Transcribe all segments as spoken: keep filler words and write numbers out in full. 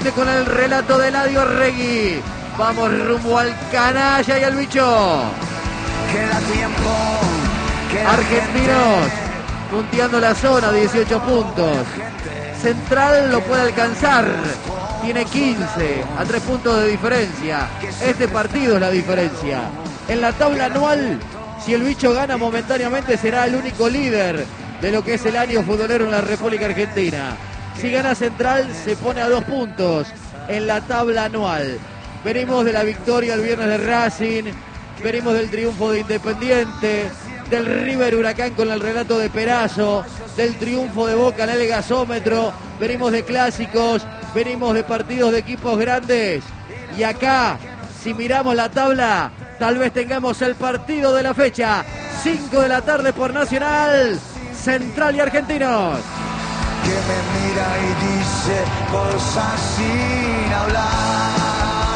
nuevamente con el relato de Eladio Arregui. Vamos rumbo al canalla y al bicho. Queda tiempo. Queda Argentinos punteando la zona, dieciocho puntos. Central lo puede alcanzar. Tiene quince, a tres puntos de diferencia. Este partido es la diferencia. En la tabla anual, si el bicho gana momentáneamente, será el único líder de lo que es el año futbolero en la República Argentina. Si gana Central, se pone a dos puntos en la tabla anual. Venimos de la victoria el viernes de Racing, venimos del triunfo de Independiente, del River Huracán con el relato de Perazo, del triunfo de Boca en el gasómetro, venimos de clásicos, venimos de partidos de equipos grandes. Y acá, si miramos la tabla, tal vez tengamos el partido de la fecha. cinco de la tarde por Nacional, Central y Argentinos. Que me mira y dice cosas sin hablar.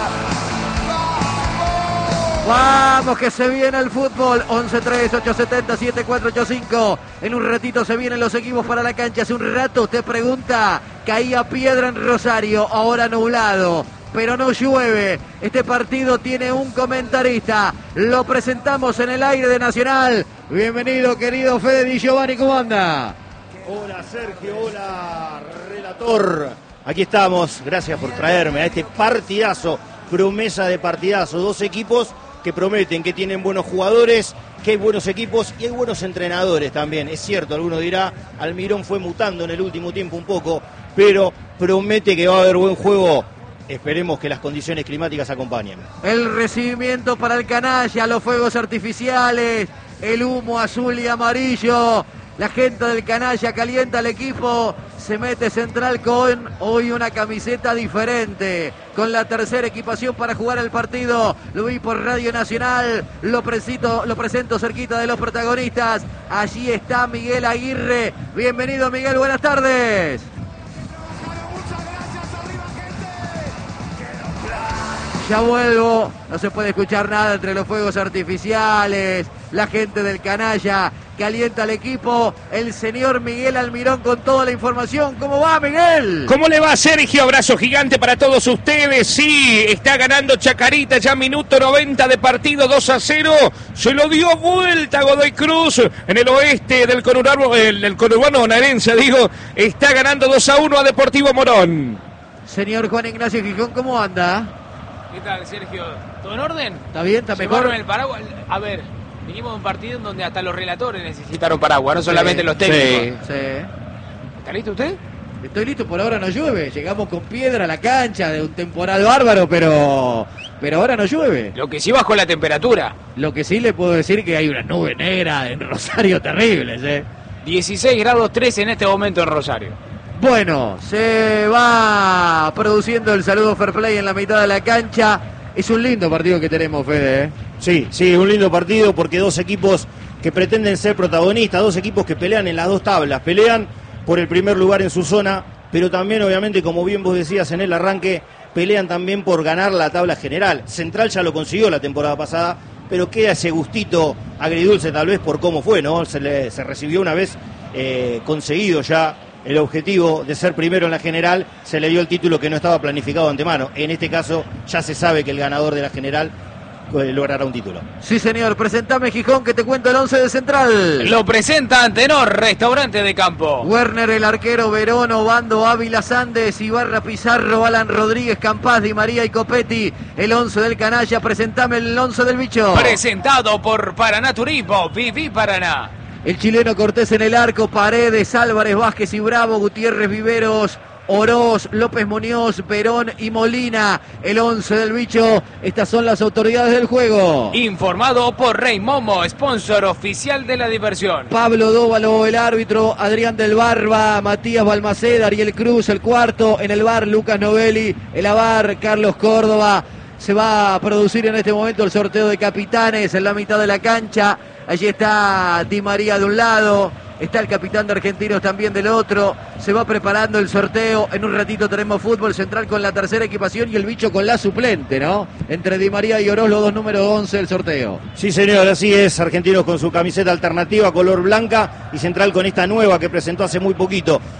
Vamos que se viene el fútbol. Once tres, ocho siete cero, siete cuatro ocho cinco. En un ratito se vienen los equipos para la cancha. Hace un rato usted pregunta, caía piedra en Rosario, ahora nublado, pero no llueve. Este partido tiene un comentarista. Lo presentamos en el aire de Nacional. Bienvenido, querido Fede Di Giovanni, ¿cómo anda? Hola Sergio, hola relator. Aquí estamos, gracias por traerme a este partidazo, promesa de partidazo. Dos equipos que prometen, que tienen buenos jugadores, que hay buenos equipos y hay buenos entrenadores también. Es cierto, alguno dirá, Almirón fue mutando en el último tiempo un poco, pero promete que va a haber buen juego. Esperemos que las condiciones climáticas acompañen. El recibimiento para el canalla, los fuegos artificiales, el humo azul y amarillo. La gente del canalla calienta al equipo. Se mete Central con hoy una camiseta diferente, con la tercera equipación para jugar el partido. Lo vi por Radio Nacional, lo presento, lo presento cerquita de los protagonistas. Allí está Miguel Aguirre. Bienvenido, Miguel, buenas tardes. Ya vuelvo, no se puede escuchar nada entre los fuegos artificiales, la gente del canalla calienta al equipo, el señor Miguel Almirón con toda la información. ¿Cómo va, Miguel? ¿Cómo le va, Sergio? Abrazo gigante para todos ustedes. Sí, está ganando Chacarita, ya minuto noventa de partido, dos a cero. Se lo dio vuelta Godoy Cruz en el oeste del conurbano, el, el conurbano bonaerense, digo. Está ganando dos a uno a Deportivo Morón. Señor Juan Ignacio Gijón, ¿cómo anda? ¿Qué tal, Sergio? ¿Todo en orden? ¿Está bien? ¿Está mejor? Llevaron el paraguas. A ver, vinimos de un partido en donde hasta los relatores necesitaron paraguas, no solamente sí, los técnicos. Sí, sí. ¿Está listo usted? Estoy listo, por ahora no llueve. Llegamos con piedra a la cancha de un temporal bárbaro, pero pero ahora no llueve. Lo que sí bajó la temperatura. Lo que sí le puedo decir que hay una nube negra en Rosario terribles, ¿eh? dieciséis grados tres en este momento en Rosario. Bueno, se va produciendo el saludo fair play en la mitad de la cancha. Es un lindo partido que tenemos, Fede, ¿eh? Sí, sí, un lindo partido porque dos equipos que pretenden ser protagonistas, dos equipos que pelean en las dos tablas, pelean por el primer lugar en su zona, pero también obviamente, como bien vos decías en el arranque, pelean también por ganar la tabla general. Central ya lo consiguió la temporada pasada, pero queda ese gustito agridulce tal vez por cómo fue, ¿no? Se, le, se recibió una vez eh, conseguido ya el objetivo de ser primero en la general, se le dio el título que no estaba planificado de antemano. En este caso ya se sabe que el ganador de la general logrará un título. Sí, señor. Presentame, Gijón, que te cuento el once de Central. Lo presenta Antenor, restaurante de campo. Werner, el arquero, Verón, Obando, Ávila, Sandes, Ibarra, Pizarro, Alan Rodríguez, Campaz, Di María y Copetti. El once del canalla. Presentame el once del bicho. Presentado por Paraná Turismo. Viví Paraná. El chileno Cortés en el arco, Paredes, Álvarez, Vázquez y Bravo, Gutiérrez, Viveros, Oroz, López Muñoz, Perón y Molina. El once del bicho. Estas son las autoridades del juego. Informado por Rey Momo, sponsor oficial de la diversión. Pablo Dóvalo, el árbitro, Adrián del Barba, Matías Balmaceda, Ariel Cruz, el cuarto. En el bar, Lucas Novelli, el avar, Carlos Córdoba. Se va a producir en este momento el sorteo de capitanes en la mitad de la cancha. Allí está Di María de un lado, está el capitán de Argentinos también del otro. Se va preparando el sorteo. En un ratito tenemos fútbol Central con la tercera equipación y el bicho con la suplente, ¿no? Entre Di María y Oroz, los dos números once del sorteo. Sí, señor, así es. Argentinos con su camiseta alternativa color blanca y Central con esta nueva que presentó hace muy poquito.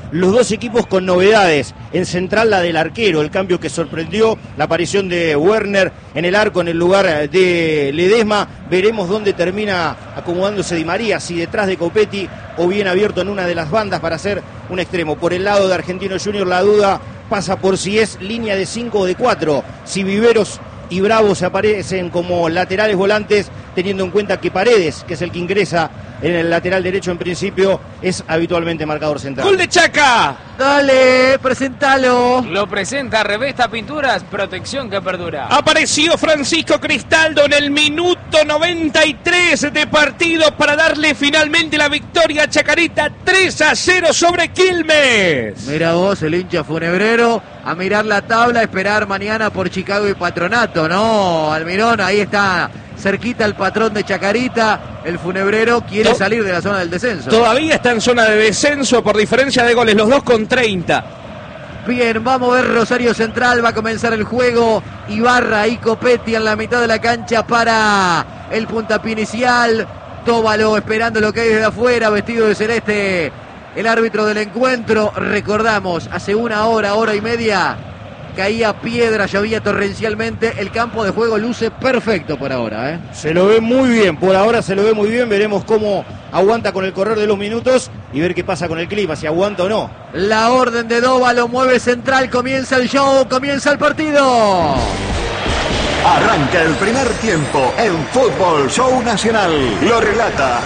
Los dos equipos con novedades. En central la del arquero, el cambio que sorprendió, la aparición de Werner en el arco en el lugar de Ledesma. Veremos dónde termina acomodándose Di María, si detrás de Copetti o bien abierto en una de las bandas para hacer un extremo. Por el lado de Argentino Junior la duda pasa por si es línea de cinco o de cuatro, si Viveros y Bravo se aparecen como laterales volantes, teniendo en cuenta que Paredes, que es el que ingresa en el lateral derecho en principio, es habitualmente marcador central. ¡Gol de Chaca! Dale, presentalo. Lo presenta Revesta Pinturas, protección que perdura. Apareció Francisco Cristaldo en el minuto noventa y tres de partido para darle finalmente la victoria a Chacarita, tres a cero sobre Quilmes. Mira vos, el hincha funebrero, a mirar la tabla, esperar mañana por Chicago y Patronato, ¿no? Almirón, ahí está cerquita el patrón de Chacarita, el funebrero quiere salir de la zona del descenso. Todavía está en zona de descenso por diferencia de goles, los dos con treinta. Bien, vamos a ver Rosario Central, va a comenzar el juego. Ibarra y Copetti en la mitad de la cancha para el puntapié inicial. Tóbalo esperando lo que hay desde afuera, vestido de celeste. El árbitro del encuentro, recordamos, hace una hora, hora y media, caía piedra, llovía torrencialmente. El campo de juego luce perfecto por ahora, ¿eh? Se lo ve muy bien, por ahora se lo ve muy bien. Veremos cómo aguanta con el correr de los minutos y ver qué pasa con el clima, si aguanta o no. La orden de Dóvalo, mueve Central, comienza el show, comienza el partido. Arranca el primer tiempo en Fútbol Show Nacional. Lo relata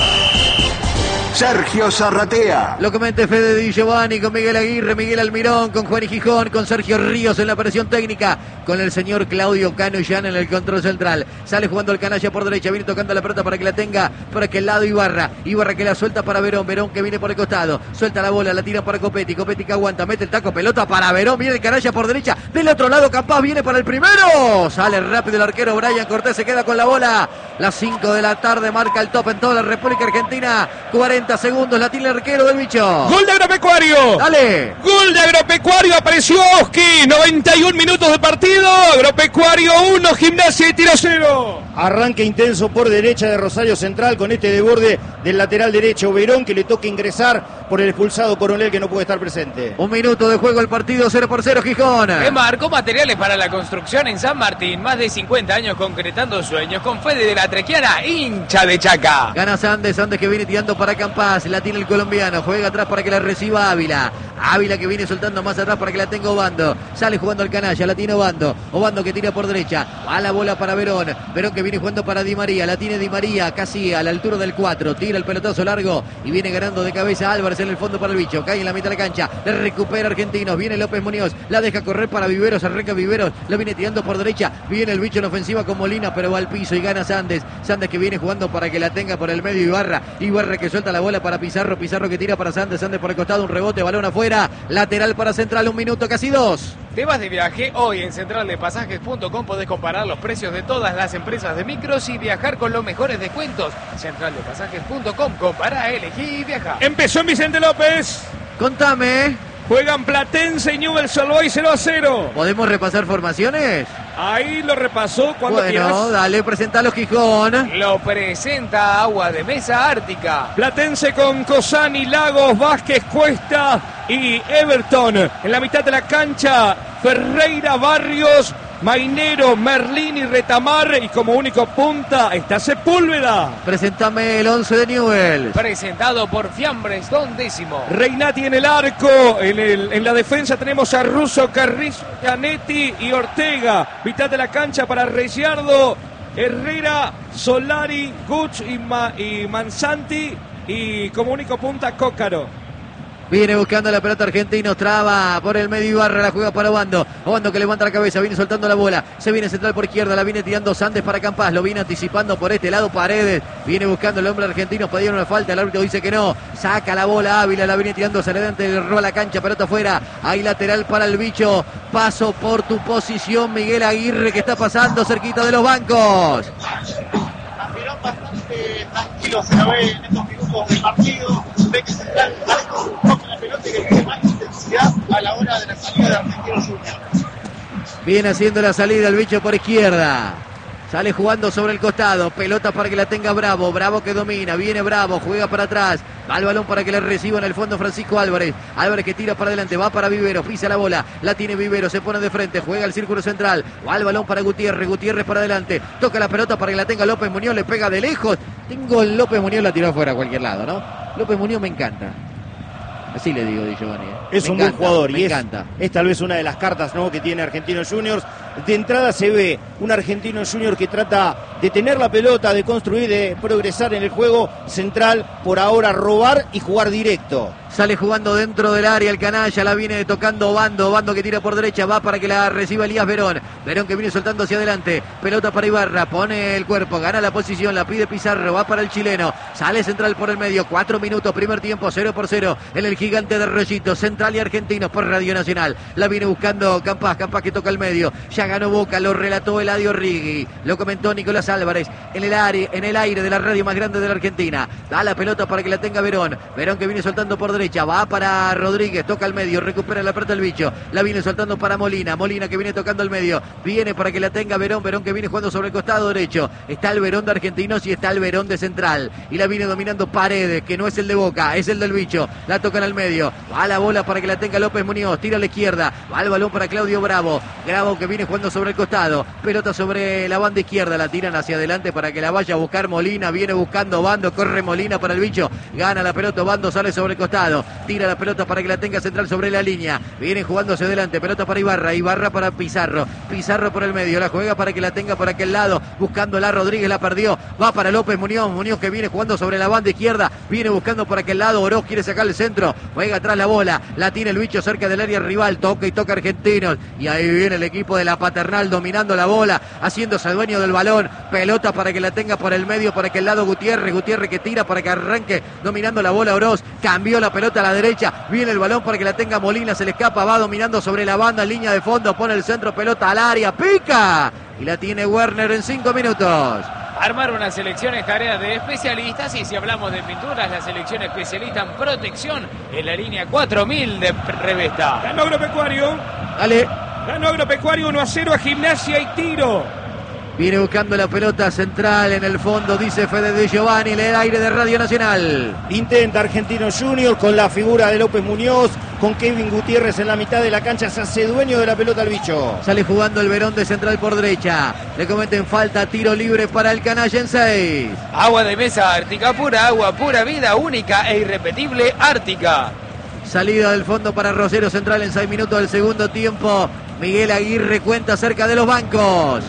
Sergio Zarratea. Lo comenta Fede Di Giovanni con Miguel Aguirre, Miguel Almirón, con Juan y Gijón, con Sergio Ríos en la operación técnica, con el señor Claudio Cano Llana en el control central. Sale jugando el canalla por derecha, viene tocando la pelota para que la tenga por aquel lado Ibarra. Ibarra que la suelta para Verón, Verón que viene por el costado, suelta la bola, la tira para Copetti, Copetti que aguanta, mete el taco, pelota para Verón, viene el canalla por derecha, del otro lado Capaz viene para el primero, sale rápido el arquero Brian Cortés, se queda con la bola. Las cinco de la tarde marca el top en toda la República Argentina, cuarenta segundos, la tiene el arquero del bicho. Gol de Agropecuario. Dale. Gol de Agropecuario, apareció Oski, noventa y un minutos de partido. Agropecuario uno, Gimnasia y Tiro cero. Arranque intenso por derecha de Rosario Central con este desborde del lateral derecho Verón, que le toca ingresar por el expulsado Coronel, que no puede estar presente. Un minuto de juego, el partido cero por cero, Gijón. Que marcó materiales para la construcción en San Martín. Más de cincuenta años concretando sueños. Con Fede de la Trequiana, hincha de Chaca. Gana Sandes, Sandes que viene tirando para Campás. La tiene el colombiano. Juega atrás para que la reciba Ávila. Ávila que viene soltando más atrás para que la tenga Obando. Sale jugando al canalla, la tiene Obando. Obando que tira por derecha. A la bola para Verón. Verón que viene jugando para Di María. La tiene Di María casi a la altura del cuatro. Tira el pelotazo largo y viene ganando de cabeza Álvarez en el fondo para el bicho. Cae en la mitad de la cancha. Le recupera Argentinos. Viene López Muñoz. La deja correr para Viveros. Arranca Viveros. La viene tirando por derecha. Viene el bicho en ofensiva con Molina, pero va al piso y gana Sandes. Sandes que viene jugando para que la tenga por el medio Ibarra. Ibarra que suelta la bola para Pizarro. Pizarro que tira para Sandes. Sandes por el costado. Un rebote. Balón afuera. Lateral para Central. Un minuto, casi dos. ¿Te vas de viaje? Hoy en central de pasajes punto com podés comparar los precios de todas las empresas de micros y viajar con los mejores descuentos. central de pasajes punto com. Compara, elegí y viaja. Empezó en Vicente López. Contame. Juegan Platense y Newell's Old Boys cero a cero. ¿Podemos repasar formaciones? Ahí lo repasó cuando bueno, quieras. Dale, presentalo, Gijón. Lo presenta Agua de Mesa Ártica. Platense con Cosani, Lagos, Vázquez, Cuesta y Everton. En la mitad de la cancha, Ferreira, Barrios, Mainero, Merlín y Retamar. Y como único punta está Sepúlveda. Presentame el once de Newell's. Presentado por Fiambres Don Décimo. Reinati en el arco. En, el, en la defensa tenemos a Russo, Carrizo, Canetti y Ortega. Mitad de la cancha para Reyardo, Herrera, Solari, Guch y, Ma, y Mansanti. Y como único punta Cócaro. Viene buscando la pelota Argentinos, traba por el medio Ibarra, la juega para Obando. Obando que levanta la cabeza, viene soltando la bola. Se viene central por izquierda, la viene tirando Sandes para Campás. Lo viene anticipando por este lado Paredes. Viene buscando el hombre argentino, pedieron una falta, el árbitro dice que no. Saca la bola Ávila, la viene tirando hacia adelante, le roba la cancha, pelota afuera. Hay lateral para el bicho. Paso por tu posición, Miguel Aguirre, que está pasando cerquita de los bancos. Mirón bastante tranquilo, se lo ve en estos minutos del partido. Ve que Central toca la pelota y que tiene más intensidad a la hora de la salida de Argentino Junior. Viene haciendo la salida el bicho por izquierda. Sale jugando sobre el costado. Pelota para que la tenga Bravo. Bravo que domina. Viene Bravo. Juega para atrás. Va el balón para que le reciba en el fondo Francisco Álvarez. Álvarez que tira para adelante, va para Viveros, pisa la bola, la tiene Viveros, se pone de frente, juega el círculo central, va el balón para Gutiérrez, Gutiérrez para adelante, toca la pelota para que la tenga López Muñoz, le pega de lejos. Tengo el López Muñoz, la tiró afuera a cualquier lado, ¿no? López Muñoz me encanta. Así le digo, Di Giovanni. ¿eh? Es me un encanta, buen jugador me y es, encanta. es tal vez una de las cartas, ¿no?, que tiene Argentinos Juniors. De entrada se ve un Argentinos Juniors que trata de tener la pelota, de construir, de progresar en el juego central, por ahora robar y jugar directo. Sale jugando dentro del área el canalla, la viene tocando Bando, Bando que tira por derecha, va para que la reciba Elías Verón. Verón que viene soltando hacia adelante, pelota para Ibarra, pone el cuerpo, gana la posición, la pide Pizarro, va para el chileno, sale central por el medio, cuatro minutos, primer tiempo, cero por cero, en el gigante de Rollito, Central y Argentinos por Radio Nacional. La viene buscando Campas, Campas que toca el medio, ya ganó Boca, lo relató Eladio Rigui, lo comentó Nicolás Álvarez, en el aire, en el aire de la radio más grande de la Argentina. Da la pelota para que la tenga Verón, Verón que viene soltando por derecha, va para Rodríguez, toca el medio, recupera la pelota el bicho, la viene soltando para Molina, Molina que viene tocando el medio, viene para que la tenga Verón, Verón que viene jugando sobre el costado derecho, está el Verón de Argentinos y está el Verón de Central, y la viene dominando Paredes, que no es el de Boca, es el del bicho, la toca en el medio, va la bola para que la tenga López Muñoz, tira a la izquierda, va el balón para Claudio Bravo, Bravo que viene jugando sobre el costado, pelota sobre la banda izquierda, la tiran hacia adelante para que la vaya a buscar Molina, viene buscando Bando, corre Molina para el bicho, gana la pelota, Bando sale sobre el costado, tira la pelota para que la tenga Central sobre la línea, viene jugando hacia adelante, pelota para Ibarra, Ibarra para Pizarro, Pizarro por el medio, la juega para que la tenga por aquel lado, buscándola Rodríguez, la perdió, va para López Muñoz, Muñoz que viene jugando sobre la banda izquierda, viene buscando por aquel lado, Oroz quiere sacar el centro, juega atrás la bola, la tiene el bicho cerca del área rival, toca y toca Argentinos, y ahí viene el equipo de la Paternal dominando la bola, haciéndose dueño del balón, pelota para que la tenga por el medio, por aquel lado Gutiérrez, Gutiérrez que tira para que arranque dominando la bola Oroz, cambió la pelota a la derecha, viene el balón para que la tenga Molina, se le escapa, va dominando sobre la banda, línea de fondo, pone el centro, pelota al área, pica, y la tiene Werner en cinco minutos. Armar una selección es tarea de especialistas y si hablamos de pinturas, la selección especialista en protección en la línea cuatro mil de Revesta. Ganó Agropecuario. Dale. Ganó Agropecuario uno a cero a Gimnasia y Tiro. Viene buscando la pelota Central en el fondo, dice Fede De Giovanni, en el aire de Radio Nacional. Intenta Argentinos Juniors con la figura de López Muñoz, con Kevin Gutiérrez en la mitad de la cancha, se hace dueño de la pelota al bicho. Sale jugando el Verón de Central por derecha. Le cometen falta, tiro libre para el canalla en seis. Agua de mesa Ártica pura, agua pura vida única e irrepetible Ártica. Salida del fondo para Rosero Central en seis minutos del segundo tiempo. Miguel Aguirre cuenta cerca de los bancos.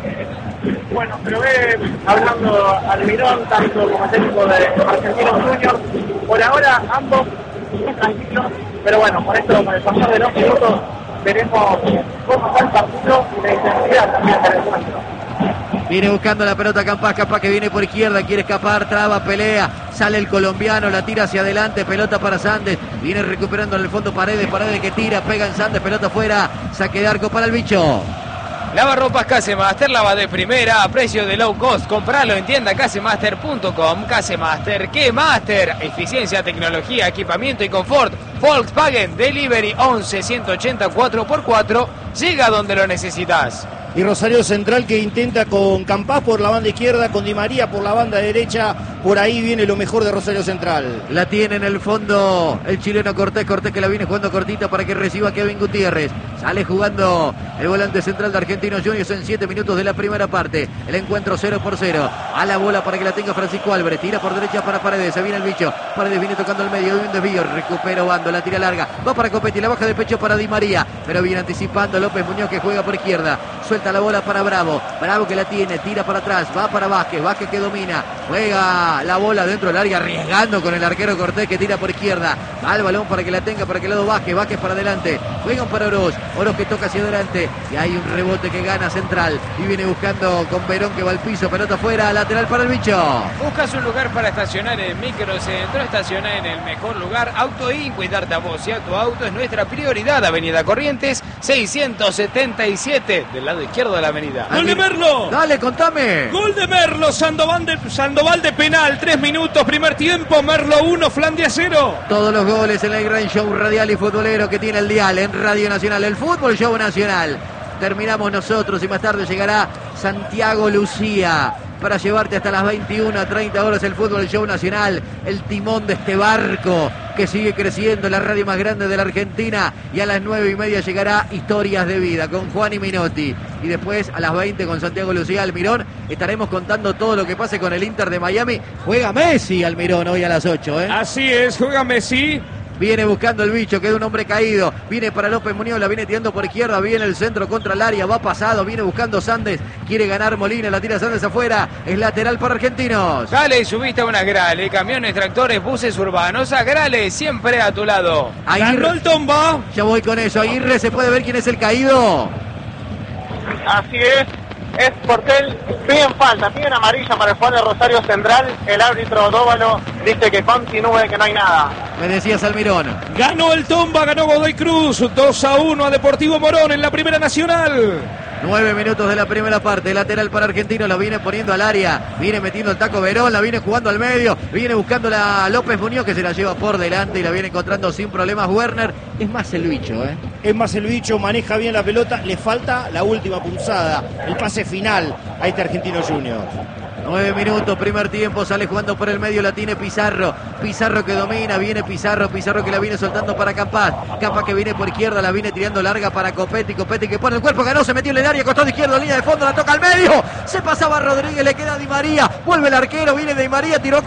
Bueno, pero ve hablando Almirón, tanto como técnico de Argentinos Juniors. Por ahora ambos muy tranquilos, pero bueno, con esto, con el pasar de los minutos, veremos cómo está el partido y la intensidad también del encuentro. Viene buscando la pelota Campas, Campas que viene por izquierda, quiere escapar, traba, pelea, sale el colombiano, la tira hacia adelante, pelota para Sandes, viene recuperando en el fondo Paredes, Paredes que tira, pega en Sandes, pelota afuera, saque de arco para el bicho. Lavarropas Casemaster, lava de primera, a precio de low cost. Compralo en tienda casemaster punto com. Casemaster, ¿qué Master? Eficiencia, tecnología, equipamiento y confort. Volkswagen Delivery once ciento ochenta cuatro por cuatro. Llega donde lo necesitas. Y Rosario Central que intenta con Campas por la banda izquierda, con Di María por la banda derecha. Por ahí viene lo mejor de Rosario Central. La tiene en el fondo el chileno Cortés, Cortés que la viene jugando cortita para que reciba Kevin Gutiérrez. Sale jugando el volante central de Argentinos Juniors en siete minutos de la primera parte. El encuentro cero por cero. A la bola para que la tenga Francisco Álvarez. Tira por derecha para Paredes. Se viene el bicho. Paredes viene tocando el medio. Un desvío. Recupera Bando. La tira larga. Va para Copetti. La baja de pecho para Di María. Pero viene anticipando López Muñoz que juega por izquierda. Suelta la bola para Bravo. Bravo que la tiene. Tira para atrás. Va para Vázquez. Vázquez que domina. Juega la bola dentro del área. Arriesgando con el arquero Cortés que tira por izquierda. Va el balón para que la tenga. Para que el lado Vázquez. Vázquez para adelante. Juegan para Oroz. Oroz que toca hacia adelante. Y hay un rebote que gana Central. Y viene buscando con Verón que va al piso. Pelota afuera. Lateral para el bicho. Buscas un lugar para estacionar en Microcentro. Estaciona en el mejor lugar. Auto I N. Cuidarte a vos y a tu auto es nuestra prioridad. Avenida Corrientes seiscientos setenta y siete. Del lado izquierdo de la avenida. ¡Gol de Merlo! Dale, contame. Gol de Merlo. Sandoval de, Sandoval de penal. Tres minutos. Primer tiempo. Merlo uno. Flandia cero. Todos los goles en el gran show radial y futbolero que tiene el dial en Radio Nacional. El Fútbol Show Nacional. Terminamos nosotros y más tarde llegará Santiago Lucía. para llevarte hasta las veintiuna treinta horas el Fútbol Show Nacional, el timón de este barco que sigue creciendo, la radio más grande de la Argentina, y a las nueve y media llegará Historias de Vida con Juan y Minotti, y después a las veinte con Santiago Lucía Almirón estaremos contando todo lo que pase con el Inter de Miami. Juega Messi, Almirón, hoy a las ocho, ¿eh? Así es, juega Messi. Viene buscando el bicho, queda un hombre caído. Viene para López Muñoz, la viene tirando por izquierda. Viene el centro contra el área, va pasado. Viene buscando Sandes, quiere ganar Molina, la tira Sandes afuera. Es lateral para Argentinos. Dale, subiste a una Grale, camiones, tractores, buses urbanos. A Grale, siempre a tu lado. Ganó el Tomba. Ya voy con eso. Aguirre, ¿se puede ver quién es el caído? Así es, es Portel, piden falta, piden amarilla para el jugador de Rosario Central. El árbitro Dóvalo dice que continúe, que no hay nada. Me decías, Almirón. Ganó el Tomba, ganó Godoy Cruz. dos a uno a Deportivo Morón en la Primera Nacional. Nueve minutos de la primera parte, lateral para Argentino, la viene poniendo al área, viene metiendo el taco Verón, la viene jugando al medio, viene buscando la López Muñoz que se la lleva por delante y la viene encontrando sin problemas Werner. Es más el bicho, ¿eh? Es más el bicho, maneja bien la pelota, le falta la última punzada, el pase final a este Argentino Junior. Nueve minutos, primer tiempo, sale jugando por el medio, la tiene Pizarro. Pizarro que domina, viene Pizarro, Pizarro que la viene soltando para Campas. Campas que viene por izquierda, la viene tirando larga para Copetti. Copetti que pone el cuerpo, ganó, se metió en el área, costado de izquierda, línea de fondo, la toca al medio. Se pasaba Rodríguez, le queda Di María. Vuelve el arquero, viene Di María, tiró a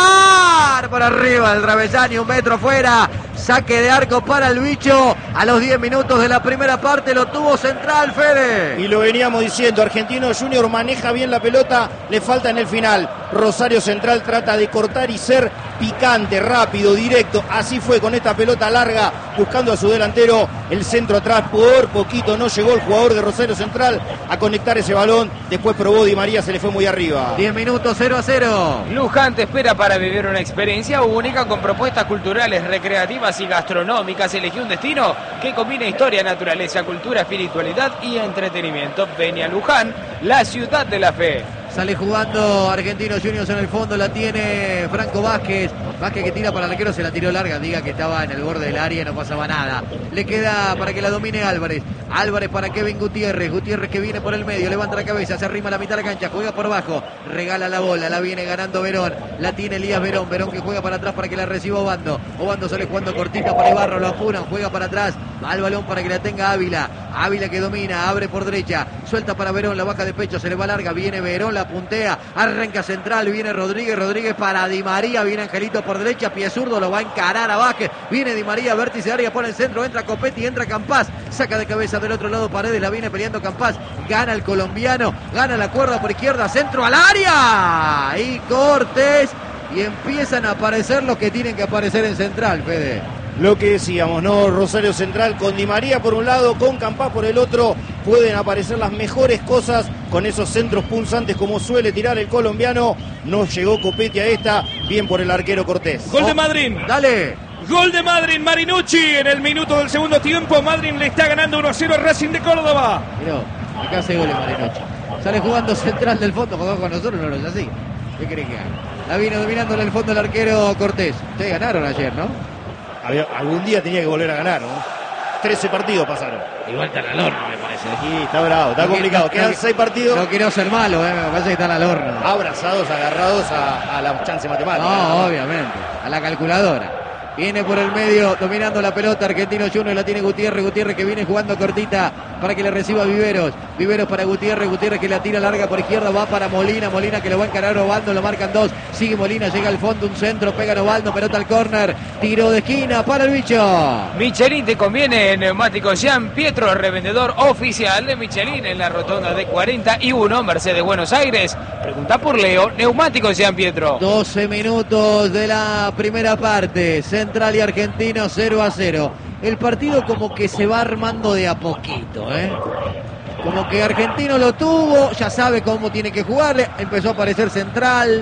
colocar por arriba el travesaño, un metro fuera. Saque de arco para el bicho. A los diez minutos de la primera parte lo tuvo Central, Fede. Y lo veníamos diciendo, Argentino Junior maneja bien la pelota, le falta en el final. Rosario Central trata de cortar y ser picante, rápido, directo. Así fue con esta pelota larga, buscando a su delantero. El centro atrás, por poquito no llegó el jugador de Rosario Central a conectar ese balón. Después probó Di María, se le fue muy arriba. diez minutos, cero a cero. Luján te espera para vivir una experiencia única con propuestas culturales, recreativas y gastronómicas. Elegí un destino que combina historia, naturaleza, cultura, espiritualidad y entretenimiento. Ven a Luján, la ciudad de la fe. Sale jugando Argentinos Juniors en el fondo, la tiene Franco Vázquez. Vázquez que tira para el arquero, se la tiró larga, diga que estaba en el borde del área y no pasaba nada. Le queda para que la domine Álvarez. Álvarez para Kevin Gutiérrez. Gutiérrez que viene por el medio, levanta la cabeza, se arrima a la mitad de la cancha, juega por abajo, regala la bola, la viene ganando Verón. La tiene Elías Verón, Verón que juega para atrás para que la reciba Obando. Obando sale jugando cortita para Ibarro, lo apuran, juega para atrás, va al balón para que la tenga Ávila. Ávila que domina, abre por derecha, suelta para Verón, la baja de pecho, se le va larga, viene Verón, la puntea, arranca Central, viene Rodríguez, Rodríguez para Di María, viene Angelito por derecha, pie zurdo, lo va a encarar a Vázquez, viene Di María, vértice de área, pone el centro, entra Copetti, entra Campas, saca de cabeza del otro lado Paredes, la viene peleando Campas, gana el colombiano, gana la cuerda por izquierda, centro al área, y Cortés, y empiezan a aparecer los que tienen que aparecer en Central, Fede. Lo que decíamos, ¿no? Rosario Central con Di María por un lado, con Campas por el otro, pueden aparecer las mejores cosas con esos centros punzantes como suele tirar el colombiano. No llegó Copetti a esta, bien por el arquero Cortés. Gol de Madrid. Dale. Gol de Madrid, Marinucci en el minuto del segundo tiempo. Madrid le está ganando uno a cero a Racing de Córdoba. Miró, acá hace goles Marinucci. Sale jugando Central del fondo, jugó con nosotros, no lo es así. ¿Qué creen que haga? La viene dominando en el fondo el arquero Cortés. Ustedes ganaron ayer, ¿no? Había, algún día tenía que volver a ganar, ¿no? trece partidos pasaron. Igual están al horno, me parece. Y está bravo, está No, complicado. no, Quedan no, seis partidos. No quiero ser malo, ¿eh? Me parece que están al horno. Abrazados, agarrados a, a la chance matemática. No, obviamente. A la calculadora. Viene por el medio, dominando la pelota, Argentino Junior, la tiene Gutiérrez, Gutiérrez que viene jugando cortita para que le reciba Viveros, Viveros para Gutiérrez, Gutiérrez que la tira larga por izquierda, va para Molina, Molina que lo va a encarar Obando, lo marcan dos, sigue Molina, llega al fondo, un centro, pega Obando, pelota al córner, tiro de esquina para el bicho. Michelin te conviene, neumáticos Jean Pietro, revendedor oficial de Michelin en la rotonda de cuarenta y uno, Mercedes Buenos Aires. Pregunta por Leo, neumáticos Jean Pietro. doce minutos de la primera parte, Central y Argentino cero a cero. El partido como que se va armando de a poquito, ¿eh? Como que Argentino lo tuvo, ya sabe cómo tiene que jugarle, empezó a aparecer Central,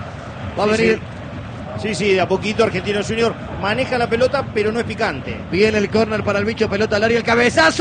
va a Sí, venir... Sí, sí, de a poquito Argentino Junior maneja la pelota, pero no es picante. Viene el córner para el bicho, pelota al área, el cabezazo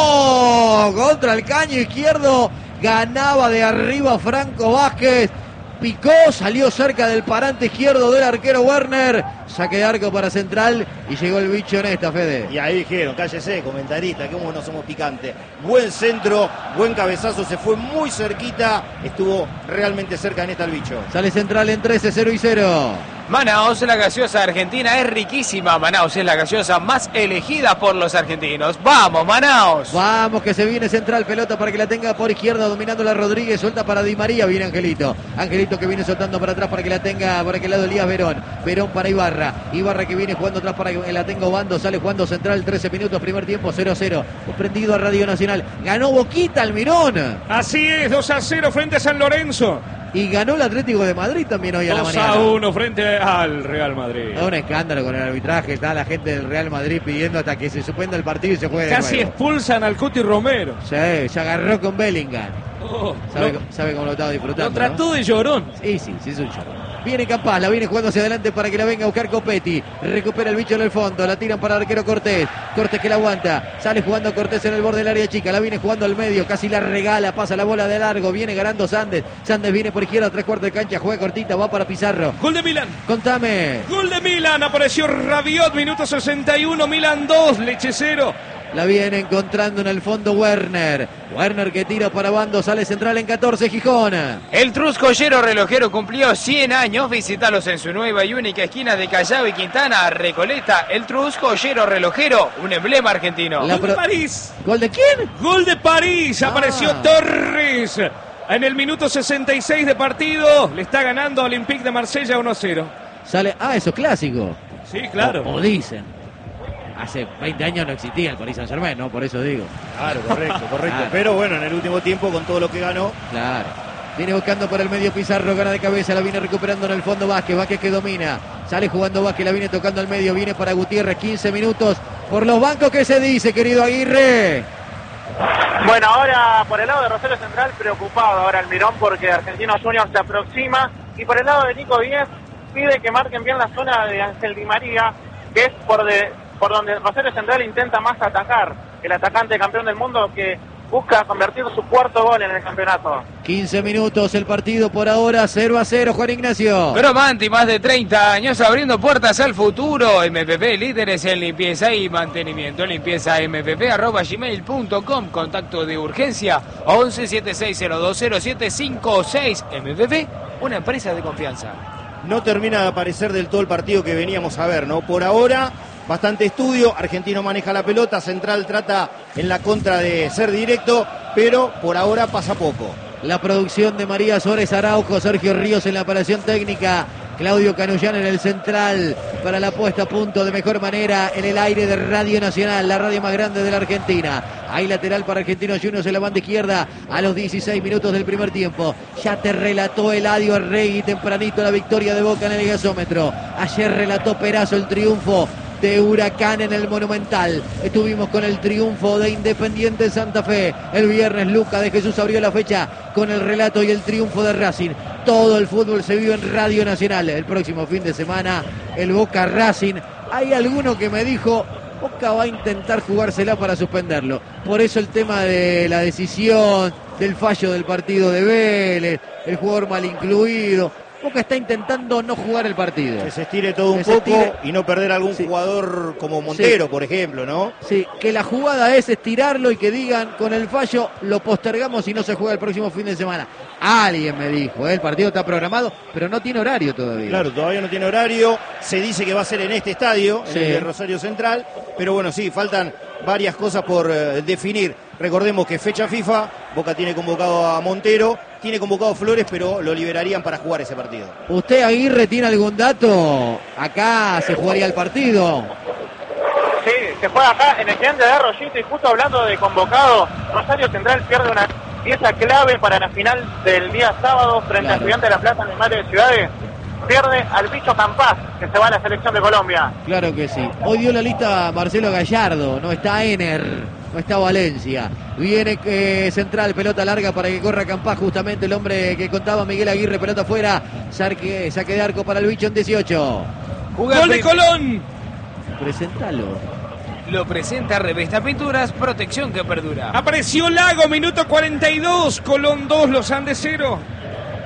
contra el caño izquierdo, ganaba de arriba Franco Vázquez. picó, salió cerca del parante izquierdo del arquero Werner. Saque de arco para Central y llegó el bicho en esta, Fede. Y ahí dijeron, cállese, comentarista, que como no somos picantes. Buen centro, buen cabezazo, se fue muy cerquita, estuvo realmente cerca en esta el bicho. Sale Central en trece, cero y cero. Manaos, la gaseosa argentina es riquísima. Manaos es la gaseosa más elegida por los argentinos. ¡Vamos, Manaos! Vamos, que se viene Central, pelota para que la tenga por izquierda, dominando la Rodríguez, suelta para Di María, viene Angelito. Angelito que viene soltando para atrás para que la tenga por aquel lado Elías Verón. Verón para Ibarra. Ibarra que viene jugando atrás para que la tenga Obando, sale jugando Central, trece minutos, primer tiempo, cero a cero. Prendido a Radio Nacional. Ganó Boquita Almirón. Así es, dos a cero frente a San Lorenzo. Y ganó el Atlético de Madrid también hoy a la mañana. dos a uno frente al Real Madrid. Es un escándalo con el arbitraje. Está la gente del Real Madrid pidiendo hasta que se suspenda el partido y se juegue de Casi nuevo. expulsan al Cuti Romero. Sí, se agarró con Bellingham. Oh, ¿Sabe, lo, sabe cómo lo estaba disfrutando? lo trató ¿no? de llorón. Sí, sí, sí, es un llorón. Viene Capaz, la viene jugando hacia adelante para que la venga a buscar Copetti. Recupera el bicho en el fondo, la tiran para el arquero Cortés. Cortés que la aguanta, sale jugando Cortés en el borde del área chica, la viene jugando al medio, casi la regala, pasa la bola de largo, viene ganando Sandes. Sandes viene por izquierda, tres cuartos de cancha, juega cortita, va para Pizarro. Gol de Milan. Contame. Gol de Milan, apareció Rabiot, minuto sesenta y uno, Milan dos, Leche cero. La viene encontrando en el fondo Werner. Werner que tira para Bando, sale Central en catorce, Gijón. El Truscollero relojero cumplió cien años. Visítalos en su nueva y única esquina de Callao y Quintana, Recoleta. El Truscollero relojero, un emblema argentino. La Gol de pro- París. ¿Gol de quién? Gol de París, Ah. apareció Torres. En el minuto sesenta y seis de partido, le está ganando a Olympique de Marsella uno a cero. Sale, ah, eso es clásico. Sí, claro. O, o dicen. Hace veinte años no existía el Paris Saint-Germain, ¿no? Por eso digo. Claro, correcto, correcto. Claro. Pero bueno, en el último tiempo, con todo lo que ganó, Claro. Viene buscando por el medio Pizarro, gana de cabeza, la viene recuperando en el fondo Vázquez, Vázquez que domina. Sale jugando Vázquez, la viene tocando al medio, viene para Gutiérrez, quince minutos por los bancos. ¿Qué se dice, querido Aguirre? Bueno, ahora por el lado de Rosario Central, preocupado ahora Almirón porque Argentinos Juniors se aproxima. Y por el lado de Nico Díez, pide que marquen bien la zona de Ángel Di María, que es por, de, por donde Rosario Central intenta más atacar. El atacante campeón del mundo que busca convertir su cuarto gol en el campeonato. quince minutos el partido por ahora, cero a cero, Juan Ignacio. Cromanti, más de treinta años abriendo puertas al futuro. M P P, líderes en limpieza y mantenimiento. Limpieza m p p arroba gmail punto com. Contacto de urgencia once setenta y seis cero dos cero siete cinco seis. M P P, una empresa de confianza. no termina de aparecer del todo el partido que veníamos a ver, ¿no? Por ahora, bastante estudio, Argentino maneja la pelota, Central trata en la contra de ser directo, pero por ahora pasa poco. La producción de María Suárez Araujo, Sergio Ríos en la operación técnica, Claudio Canullán en el central para la puesta a punto de mejor manera en el aire de Radio Nacional, la radio más grande de la Argentina. Hay lateral para Argentinos Juniors en la banda izquierda a los dieciséis minutos del primer tiempo. Ya te relató Eladio Arregui tempranito la victoria de Boca en el gasómetro. Ayer relató Perazo el triunfo de Huracán en el Monumental. Estuvimos con el triunfo de Independiente Santa Fe. El viernes Luca de Jesús abrió la fecha con el relato y el triunfo de Racing. Todo el fútbol se vive en Radio Nacional. El próximo fin de semana el Boca Racing. Hay alguno que me dijo, Boca va a intentar jugársela para suspenderlo. Por eso el tema de la decisión, del fallo del partido de Vélez, el jugador mal incluido. Boca está intentando no jugar el partido. Que se estire todo un Que se poco estire. y no perder algún Sí. jugador como Montero, Sí. por ejemplo, ¿no? Sí, que la jugada es estirarlo y que digan con el fallo lo postergamos y no se juega el próximo fin de semana. Alguien me dijo, ¿eh? El partido está programado, pero no tiene horario todavía. Claro, todavía no tiene horario, se dice que va a ser en este estadio, Sí. en el de Rosario Central, pero bueno, sí, faltan varias cosas por eh, definir. Recordemos que fecha FIFA, Boca tiene convocado a Montero, tiene convocado a Flores, pero lo liberarían para jugar ese partido. ¿Usted, Aguirre, tiene algún dato? Acá se jugaría el partido. Sí, se juega acá en el gigante de Arroyito y justo hablando de convocado, Rosario Central pierde una pieza clave para la final del día sábado frente Claro. al Gigante de la Plata en el Madre de Ciudades. Pierde al bicho Campás, que se va a la selección de Colombia. Claro que sí. Hoy dio la lista Marcelo Gallardo, no está Ener, no está Valencia. Viene eh, Central, pelota larga para que corra Campás, justamente el hombre que contaba Miguel Aguirre, pelota afuera, saque, saque de arco para el bicho en dieciocho. Juega ¡Gol de el- Colón! Presentalo. Lo presenta Revista Pinturas, protección que perdura. Apareció Lago, minuto cuarenta y dos. Colón dos, Los Andes cero.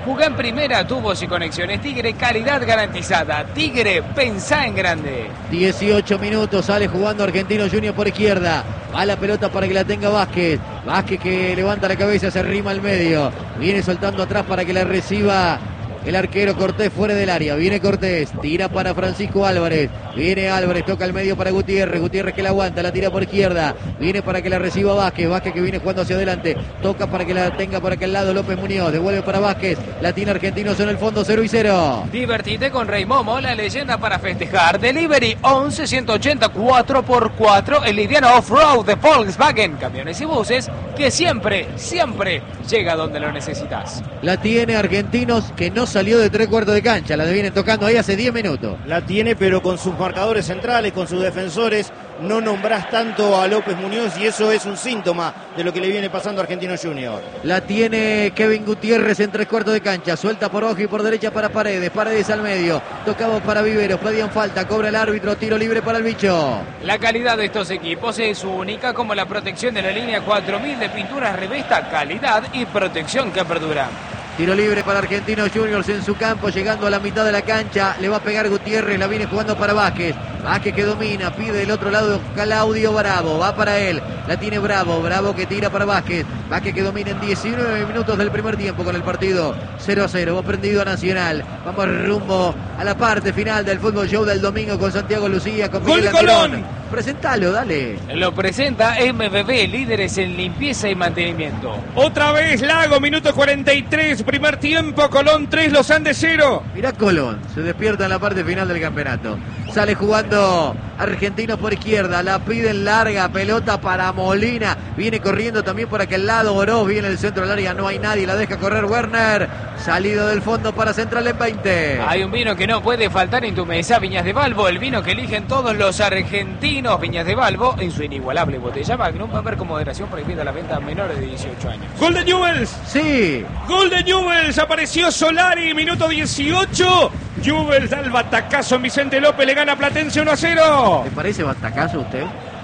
Jugá en primera, tubos y conexiones Tigre, calidad garantizada. Tigre, pensá en grande. dieciocho minutos, sale jugando Argentino Junior por izquierda. Va la pelota para que la tenga Vázquez. Vázquez que levanta la cabeza, se arrima al medio. Viene soltando atrás para que la reciba el arquero Cortés fuera del área. Viene Cortés, tira para Francisco Álvarez. Viene Álvarez, toca al medio para Gutiérrez. Gutiérrez que la aguanta, la tira por izquierda. Viene para que la reciba Vázquez. Vázquez que viene jugando hacia adelante. Toca para que la tenga por aquel lado López Muñoz. Devuelve para Vázquez. La tiene Argentinos en el fondo, cero y cero. Divertite con Rey Momo, la leyenda para festejar. Delivery once ciento ochenta cuatro por cuatro. El liviano off-road de Volkswagen. Camiones y buses que siempre, siempre llega donde lo necesitas. La tiene Argentinos que no salió de tres cuartos de cancha. La vienen tocando ahí hace diez minutos. La tiene, pero con sus marcadores centrales, con sus defensores, no nombrás tanto a López Muñoz y eso es un síntoma de lo que le viene pasando a Argentino Junior. La tiene Kevin Gutiérrez en tres cuartos de cancha. Suelta por ojo y por derecha para Paredes. Paredes al medio. Tocamos para Viveros. Pedían falta. Cobra el árbitro. Tiro libre para el bicho. La calidad de estos equipos es única, como la protección de la línea cuatro mil de pinturas Revesta. Calidad y protección que perdura. Tiro libre para Argentinos Juniors en su campo, llegando a la mitad de la cancha. Le va a pegar Gutiérrez, la viene jugando para Vázquez. Vázquez que domina, pide del otro lado Claudio Bravo. Va para él, la tiene Bravo. Bravo que tira para Vázquez. Vázquez que domina en diecinueve minutos del primer tiempo con el partido cero a cero. Va prendido a Nacional. Vamos rumbo a la parte final del Fútbol Show del domingo con Santiago Lucía, con ¡Gol Miguel Colón! Almirón. Presentalo, dale. Lo presenta M B B, líderes en limpieza y mantenimiento. Otra vez Lago, minuto cuarenta y tres, primer tiempo, Colón tres, Los Andes cero. Mirá Colón, se despierta en la parte final del campeonato. Sale jugando Argentinos por izquierda, la piden larga, pelota para Molina. Viene corriendo también por aquel lado Oroz, viene el centro del área, no hay nadie, la deja correr Werner. Salido del fondo para Central en veinte. Hay un vino que no puede faltar en tu mesa, Viñas de Balbo, el vino que eligen todos los argentinos. Viñas de Balbo, en su inigualable botella Magnum, va a haber con moderación prohibida la venta a menores de dieciocho años. Gol de Newell's. Sí. Gol de Newell's, apareció Solari, minuto dieciocho. Newell's da el batacazo en Vicente López, le gana Platense uno a cero. ¿Le parece batacazo a usted?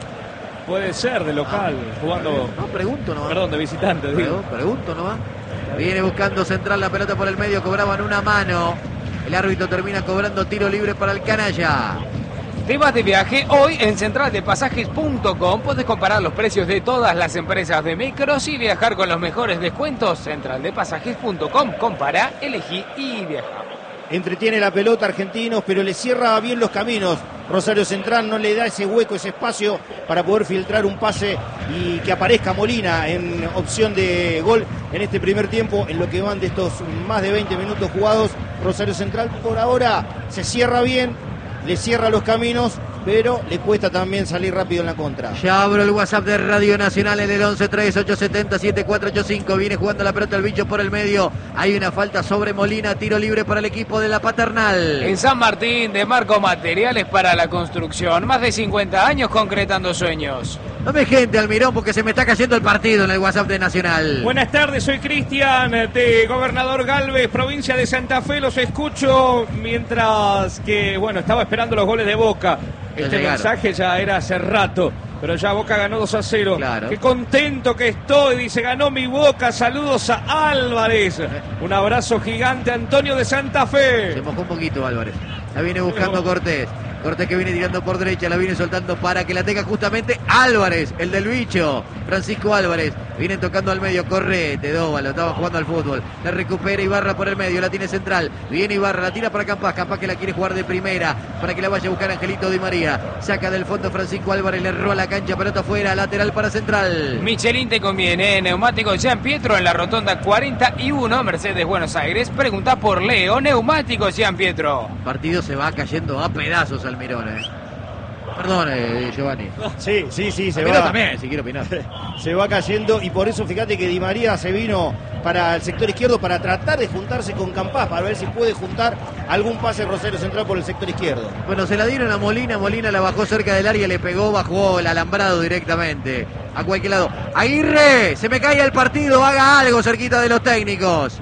Puede ser de local, jugando, No, pregunto nomás. perdón, de visitante, digo. Pregu- Pregunto nomás. Viene buscando Central la pelota por el medio, cobraban una mano. El árbitro termina cobrando tiro libre para el canalla. Te vas de viaje hoy en central de pasajes punto com. Puedes comparar los precios de todas las empresas de micros y viajar con los mejores descuentos. central de pasajes punto com. Compara, elegí y viaja. Entretiene la pelota Argentinos, pero le cierra bien los caminos. Rosario Central no le da ese hueco, ese espacio para poder filtrar un pase y que aparezca Molina en opción de gol en este primer tiempo. En lo que van de estos más de veinte minutos jugados, Rosario Central por ahora se cierra bien, le cierra los caminos, pero le cuesta también salir rápido en la contra. Ya abro el WhatsApp de Radio Nacional en el once tres ocho siete cero siete cuatro ocho cinco. Viene jugando la pelota el bicho por el medio. Hay una falta sobre Molina. Tiro libre para el equipo de la Paternal. En San Martín, de Marco Materiales para la Construcción. Más de cincuenta años concretando sueños. Dame gente, Almirón, porque se me está cayendo el partido en el WhatsApp de Nacional. Buenas tardes, soy Cristian de Gobernador Galvez, provincia de Santa Fe. Los escucho mientras que, bueno, estaba esperando los goles de Boca. Ya Este llegaron. mensaje ya era hace rato, pero ya Boca ganó dos a cero. Claro. Qué contento que estoy, dice, ganó mi Boca. Saludos a Álvarez. Un abrazo gigante, Antonio de Santa Se Fe. mojó un poquito Álvarez. La viene buscando Cortés. Cortés que viene tirando por derecha, la viene soltando para que la tenga justamente Álvarez, el del bicho. Francisco Álvarez. Vienen tocando al medio, correte, Dóvalo, estaba jugando al fútbol. La recupera Ibarra por el medio, la tiene Central. Viene Ibarra, la tira para Campas. Campas que la quiere jugar de primera para que la vaya a buscar Angelito Di María. Saca del fondo Francisco Álvarez, le roba la cancha, pelota afuera, lateral para Central. Michelin te conviene, neumáticos Jean Pietro en la rotonda cuarenta y uno, Mercedes Buenos Aires. Pregunta por Leo, neumáticos Jean Pietro. El partido se va cayendo a pedazos Almirón, eh. Perdón, eh, Giovanni. Sí, sí, sí, se Almirón va. también, si quiero opinar. Se va cayendo y por eso fíjate que Di María se vino para el sector izquierdo para tratar de juntarse con Campas, para ver si puede juntar algún pase Rosario Central por el sector izquierdo. Bueno, se la dieron a Molina, Molina la bajó cerca del área, le pegó, bajó el alambrado directamente a cualquier lado. Aguirre, se me cae el partido, haga algo cerquita de los técnicos.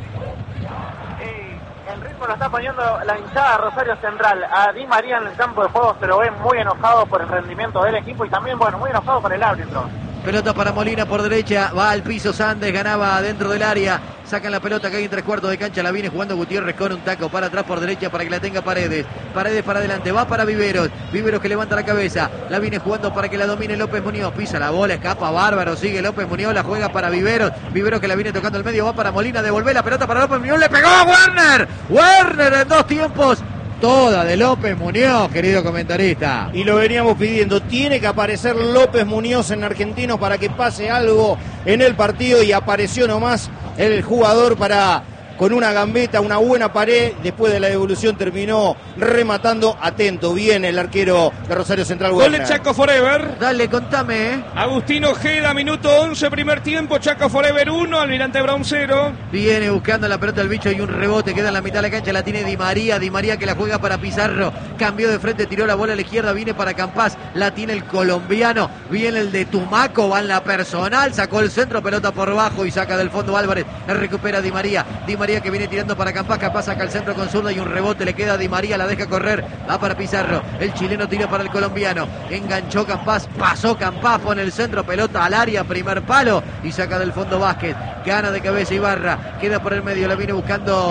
El ritmo lo está poniendo la hinchada Rosario Central. A Di María en el campo de juego se lo ve muy enojado por el rendimiento del equipo y también, bueno, muy enojado por el árbitro. Pelota para Molina por derecha, va al piso Sandes, ganaba dentro del área. Sacan la pelota que hay en tres cuartos de cancha, la viene jugando Gutiérrez con un taco para atrás por derecha para que la tenga Paredes. Paredes para adelante, va para Viveros. Viveros que levanta la cabeza, la viene jugando para que la domine López Muñoz. Pisa la bola, escapa bárbaro, sigue López Muñoz, la juega para Viveros. Viveros que la viene tocando el medio, va para Molina, devuelve la pelota para López Muñoz, le pegó a Werner. Werner en dos tiempos. Toda de López Muñoz, querido comentarista. Y lo veníamos pidiendo, tiene que aparecer López Muñoz en Argentinos para que pase algo en el partido, y apareció nomás el jugador para, con una gambeta, una buena pared, después de la devolución terminó rematando. Atento, bien el arquero de Rosario Central. Gol de Chaco Forever. Dale, contame. ¿eh? Agustín Ojeda, minuto once, primer tiempo. Chaco Forever uno, Almirante Brown cero. Viene buscando la pelota el bicho y un rebote, queda en la mitad de la cancha, la tiene Di María, Di María que la juega para Pizarro, cambió de frente, tiró la bola a la izquierda, viene para Campás, la tiene el colombiano, viene el de Tumaco, va en la personal, sacó el centro, pelota por bajo y saca del fondo Álvarez, la recupera Di María, Di María que viene tirando para Campás, Campás saca el centro con zurda y un rebote, le queda a Di María, la deja correr, va para Pizarro, el chileno tira para el colombiano, enganchó Campás, pasó Campás, pone el centro, pelota al área, primer palo y saca del fondo Vázquez, gana de cabeza Ibarra, queda por el medio, la viene buscando